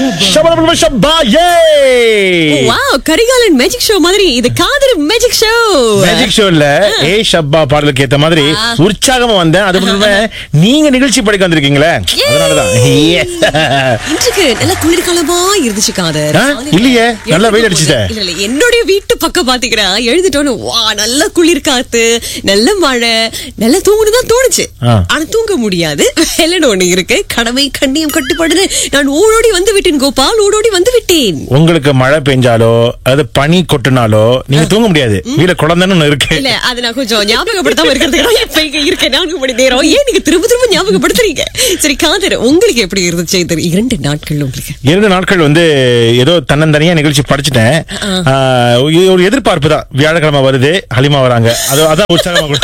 Karikalan magic show மாதிரி இது காதல் மேஜிக் ஷோ. மேஜிக் ஷோல ஏ ஷப்பா பாடலுக்கு ஏத்த மாதிரி உற்சாகமா வந்தேன். அது மட்டும் நீங்க நிகழ்ச்சி படிக்க வந்திருக்கீங்களே, அதனாலதான். இன்றைக்கு நல்ல குளிர்காலமா இருந்துச்சு காதல். இல்லையே, நல்லா வெயில் அடிச்சுட்ட. இல்ல என்னுடைய வீட்டு பக்கம் பாத்தீங்கன்னா எழுதிட்டோன்னு வா நல்ல குளிர் காத்து, நல்ல மழை, நல்ல தூங்குதான் தோணுச்சு. ஆனா தூங்க முடியாது, வேலைன்னு ஒண்ணு இருக்கு. கடமை கண்ணியம் கட்டுப்பாடுன்னு நான் ஓடோடி வந்து விட்டேன் கோபால், ஓடோடி வந்து விட்டேன். உங்களுக்கு மழை பெஞ்சாலோ அது பனி கொட்டினாலோ நீங்க தூங்க முடியாது. வீட குழந்தைன்னு இருக்கு. இல்ல அது நான் கொஞ்சம் ஞாபகப்படுத்தாம இருக்கிறதுக்கு இப்ப இங்க இருக்கேன். 4 மணி நேரம் ஏன் நீங்க திரும்ப திரும்ப ஞாபகப்படுத்துறீங்க? சரி காதர், உங்களுக்கு எப்படி இருந்துச்சு இந்த 2 நாட்கள்? உங்களுக்கு 2 நாட்கள் வந்து ஏதோ தன்னந்தனியா நிகழ்ச்சி படிச்சுட்டேன். ஒரு எதிர்பார்ப்பு தான், வியாழக்கிழமை வருது, ஹலிமா வராங்க, அதான் உற்சாகமா கூட.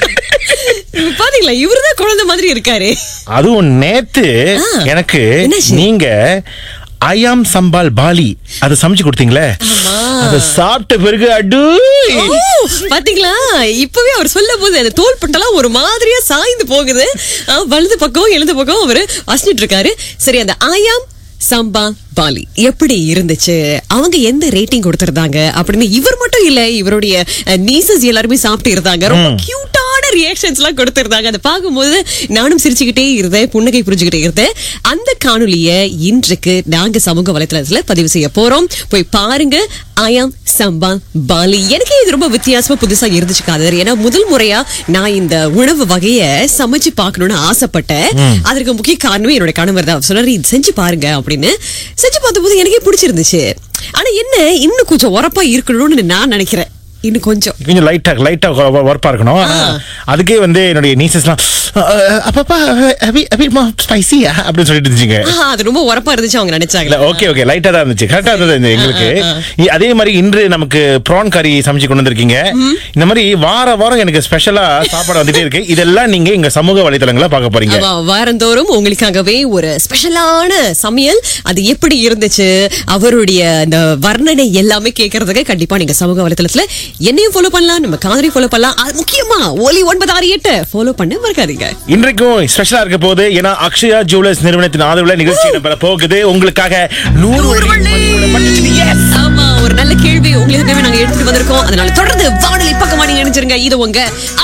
பாத்தீங்களா, இவருதான் குழந்தை மாதிரி இருக்காரு. அதுவும் நேத்து எனக்கு நீங்க ஐயாம் சம்பால் பாலி அதை சமைச்சு கொடுத்தீங்களே, அதை சாப்பிட்ட பிறகு அடு பாத்தீங்களா, இப்பவே அவர் சொல்லும் போது அந்த தோல் பட்டெல்லாம் ஒரு மாதிரியா சாய்ந்து போகுது. வலது பக்கம் எழுந்த பக்கம் அவரு வாசிட்டு இருக்காரு. சரி, அந்த ஐயாம் சம்பா பாலி எப்படி இருந்துச்சு, அவங்க எந்த ரேட்டிங் கொடுத்திருந்தாங்க அப்படின்னு இவர் மட்டும் இல்ல, இவருடைய நீசஸ் எல்லாருமே சாப்பிட்டு இருந்தாங்க. ரொம்ப கியூட்டான ரியாக்ஷன்ஸ் எல்லாம் கொடுத்திருந்தாங்க. அதை பார்க்கும்போது நானும் சிரிச்சுக்கிட்டே இருந்தேன், புன்னகை புரிஞ்சுக்கிட்டே இருந்தேன். அந்த காணொலியை இன்றைக்கு நாங்க சமூக வலைத்தளத்துல பதிவு செய்ய போறோம், போய் பாருங்க. ஐயாம் சம்பா பாலி எனக்கு இது ரொம்ப வித்தியாசமா புதுசா இருந்துச்சு காதர். ஏன்னா முதல் முறையா நான் இந்த உணவு வகைய சமைச்சு பார்க்கணும்னு ஆசைப்பட்டேன். அதற்கு முக்கிய காரணமே என்னோட கணவர் தான். சொன்னாரு இது செஞ்சு பாருங்க அப்படின்னு. செஞ்சு பார்த்த போது எனக்கே பிடிச்சிருந்துச்சு. ஆனா என்ன, இன்னும் கொஞ்சம் உரப்பா இருக்கணும்னு நான் நினைக்கிறேன். இன்னும் கொஞ்சம் லைட்டா ஒர்ப்பா இருக்கணும். அதுக்கே வந்து என்னுடைய நீசஸ்லாம் அப்பப்பா ஸ்பைசி அப்படின்னு சொல்லிட்டு இருந்துச்சுங்க. அது ரொம்ப உரப்பா இருந்துச்சு அவங்க நினைச்சாங்க. ஓகே லைட்டா தான் இருந்துச்சு, கரெக்டா இருந்தது எங்களுக்கு. அதே மாதிரி இன்று நமக்கு ப்ரான் கறி சமைச்சு கொண்டு வந்திருக்கீங்க. இந்த மாதிரி வாரம் எனக்கு ஸ்பெஷலா சாப்பாடு வந்துட்டே இருக்கு. இதெல்லாம் நீங்க எங்க சமூக வலைதளங்களை பார்க்க போறீங்க. வாரந்தோறும் உங்களுக்காகவே ஒரு ஸ்பெஷலான சமையல், அது எப்படி இருந்துச்சு, அவருடைய அந்த வர்ணனை எல்லாமே கேட்கறதுக்கு கண்டிப்பா நீங்க சமூக வலைதளத்துல என்னையும் ஃபாலோ பண்ணலாம், நம்ம காதலையும் ஃபாலோ பண்ணலாம். அது முக்கியமா ஒலி 968 ஃபாலோ பண்ண மறக்காதீங்க. இன்றைக்கும் ஸ்பெஷலா இருக்க போது, ஏன்னா அக்ஷயா ஜுவல்லர்ஸ் நிறுவனத்தின் ஆதரவுல நிகழ்ச்சி நம்பர போகுது. உங்களுக்காக 100 ஆமா, ஒரு நல்ல கேள்வி உங்களுக்கு நாங்க எடுத்துட்டு வந்திருக்கோம். அதனால தொடர்ந்து வானொலி பக்கமா நீங்க நினைச்சிருங்க. இது உங்க